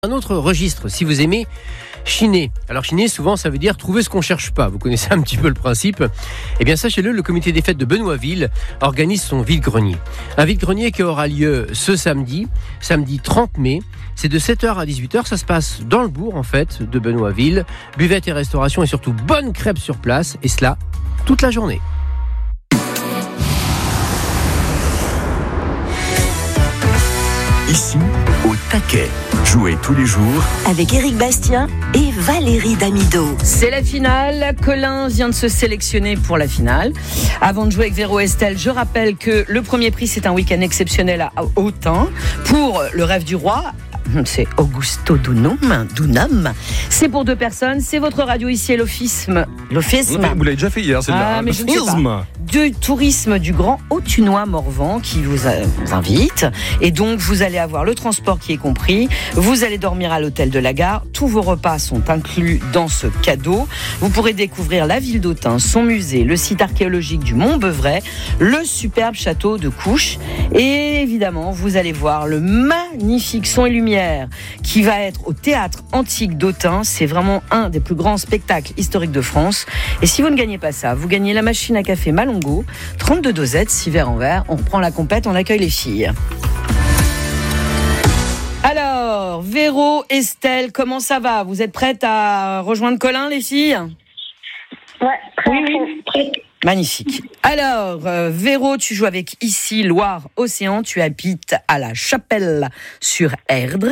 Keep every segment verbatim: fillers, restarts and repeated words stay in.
Un autre registre, si vous aimez chiner. Alors chiner, souvent, ça veut dire trouver ce qu'on cherche pas. Vous connaissez un petit peu le principe. Eh bien, sachez-le, le comité des fêtes de Benoîtville organise son vide-grenier. Un vide-grenier qui aura lieu ce samedi, samedi trente mai. C'est de sept heures à dix-huit heures. Ça se passe dans le bourg, en fait, de Benoîtville. Buvette et restauration et surtout bonne crêpes sur place. Et cela toute la journée. Ici, au taquet. Jouez tous les jours avec Éric Bastien et Valérie Damido. C'est la finale. Colin vient de se sélectionner pour la finale. Avant de jouer avec Véro Estelle, je rappelle que le premier prix, c'est un week-end exceptionnel à Autun pour le rêve du roi. C'est Augusto Dunum, Dunum. C'est pour deux personnes. C'est votre radio ici, l'Ofisme. L'Ofisme. Vous l'avez déjà fait hier, c'est ah, là. Mais je ne sais pas. Du tourisme du Grand Autunois Morvan qui vous, a, vous invite. Et donc, vous allez avoir le transport qui est compris. Vous allez dormir à l'hôtel de la gare. Tous vos repas sont inclus dans ce cadeau. Vous pourrez découvrir la ville d'Autun, son musée, le site archéologique du Mont Beuvray, le superbe château de Couches. Et évidemment, vous allez voir le magnifique son et lumière qui va être au théâtre antique d'Autun. C'est vraiment un des plus grands spectacles historiques de France. Et si vous ne gagnez pas ça, vous gagnez la machine à café Malongo, trente-deux dosettes, six verres en verre. On reprend la compète, on accueille les filles. Alors, Véro, Estelle, comment ça va ? Vous êtes prêtes à rejoindre Colin, les filles ? Ouais, très, oui, oui. Très. Magnifique. Alors, euh, Véro, tu joues avec ici Loire-Océan. Tu habites à la Chapelle sur Erdre.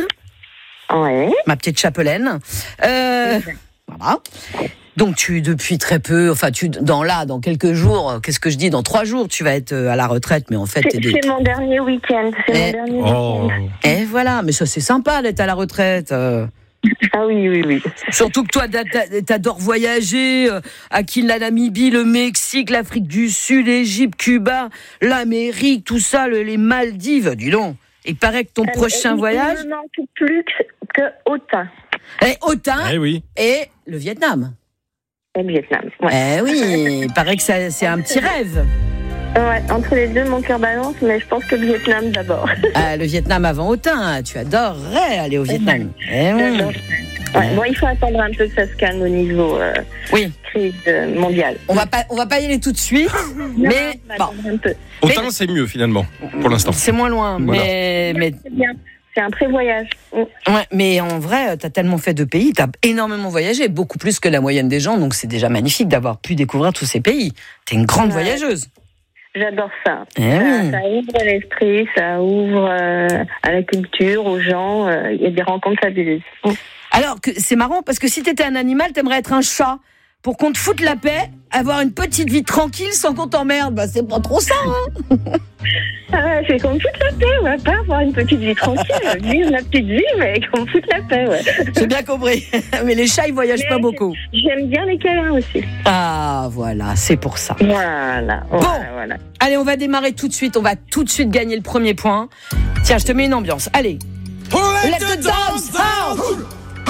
Oui. Ma petite chapelaine. Euh, oui. Voilà. Donc, tu, depuis très peu, enfin, tu, dans là, dans quelques jours, qu'est-ce que je dis ? Dans trois jours, tu vas être à la retraite, mais en fait, c'est, t'es de... c'est mon dernier week-end. C'est et... mon dernier oh. week-end. Et voilà, mais ça, c'est sympa d'être à la retraite. Euh... Ah oui, oui, oui. Surtout que toi, t'adores voyager, euh, à qui la Namibie, le Mexique, l'Afrique du Sud, l'Égypte, Cuba, l'Amérique, tout ça, le, les Maldives. Dis donc, il paraît que ton euh, prochain il, voyage... Il ne manque plus que, que Autun. Et Autun eh oui. et le Vietnam. Et le Vietnam, ouais. Eh oui, il paraît que ça, c'est un petit rêve. Ouais, entre les deux, mon cœur balance, mais je pense que le Vietnam d'abord. Ah, le Vietnam avant Autun, tu adorerais aller au Vietnam. Eh oui. Ouais, bon, il faut attendre un peu que ça se calme au niveau euh, oui. crise mondiale. On va pas, on va pas y aller tout de suite, non, mais bon. Un peu. Autant mais, c'est mieux finalement, pour l'instant. C'est moins loin, voilà. mais, mais c'est bien. C'est un pré-voyage. Ouais, mais en vrai, t'as tellement fait de pays, t'as énormément voyagé, beaucoup plus que la moyenne des gens, donc c'est déjà magnifique d'avoir pu découvrir tous ces pays. T'es une grande ouais. voyageuse. J'adore ça. Eh ça, oui. ça ouvre l'esprit, ça ouvre euh, à la culture, aux gens. Il euh, y a des rencontres fabuleuses. Alors que c'est marrant parce que si t'étais un animal, t'aimerais être un chat pour qu'on te foute la paix, avoir une petite vie tranquille sans qu'on t'emmerde. Bah c'est pas trop ça. Hein. Ah ouais, c'est qu'on me foute la paix, on va pas avoir une petite vie tranquille, vivre la petite vie, mais qu'on me foute la paix, ouais. J'ai bien compris. Mais les chats, ils voyagent mais pas beaucoup. J'aime bien les câlins aussi. Ah, voilà, c'est pour ça. Voilà. Bon, voilà, voilà. Allez, on va démarrer tout de suite. On va tout de suite gagner le premier point. Tiens, je te mets une ambiance. Allez. Let the dogs out!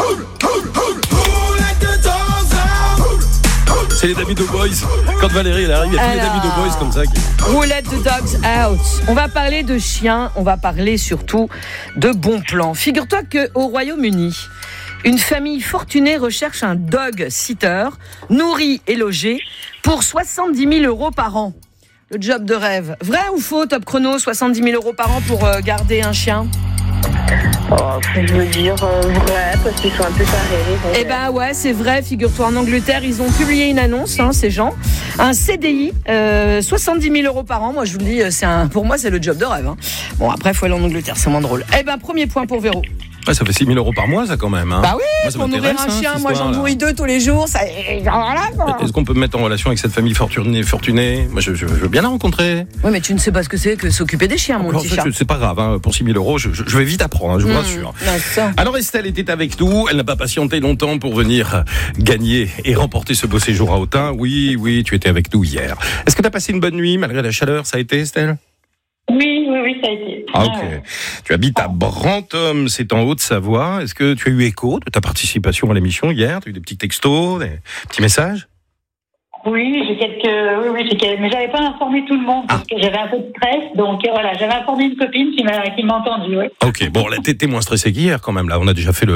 C'est les Damido Boys. Quand Valérie elle arrive, il y a tous les Damido Boys comme ça. Qui... Who let the dogs out. On va parler de chiens, on va parler surtout de bons plans. Figure-toi qu'au Royaume-Uni, une famille fortunée recherche un dog sitter, nourri et logé, pour soixante-dix mille euros par an. Le job de rêve. Vrai ou faux, Top Chrono, soixante-dix mille euros par an pour garder un chien ? Oh, je veux dire euh, vrai, parce qu'ils sont un peu tarés. Eh ben ouais, c'est vrai, figure-toi, en Angleterre, ils ont publié une annonce, hein, ces gens, un C D I, euh, soixante-dix mille euros par an, moi je vous le dis, c'est un, pour moi c'est le job de rêve. Hein. Bon, après, il faut aller en Angleterre, c'est moins drôle. Eh ben, premier point pour Véro. Ouais, ça fait six mille euros par mois, ça, quand même. Hein. Bah oui, moi, ça pour nourrir un chien, hein, moi j'en nourris deux tous les jours, ça... Voilà, est-ce qu'on peut me mettre en relation avec cette famille fortunée, fortunée ? Moi, je, je, je veux bien la rencontrer. Oui, mais tu ne sais pas ce que c'est que s'occuper des chiens, mon alors, petit ça, chat. C'est pas grave, hein, pour six mille euros, je, je, je vais vite apprendre, hein, je vous mmh, rassure. D'accord. Alors, Estelle était avec nous, elle n'a pas patienté longtemps pour venir gagner et remporter ce beau séjour à Autun. Oui, oui, tu étais avec nous hier. Est-ce que tu as passé une bonne nuit, malgré la chaleur, ça a été, Estelle ? Oui, oui, oui, ça a été. Ah, ok. Ah. Tu habites à Brantôme, c'est en Haute-Savoie. Est-ce que tu as eu écho de ta participation à l'émission hier ? Tu as eu des petits textos, des petits messages ? Oui, j'ai quelques, oui, oui, j'ai quelques, mais j'avais pas informé tout le monde parce ah. que j'avais un peu de stress, donc voilà, j'avais informé une copine qui m'a, qui m'a entendu, oui. Ok, bon, là, t'es, t'es moins stressé qu'hier quand même, là, on a déjà fait le,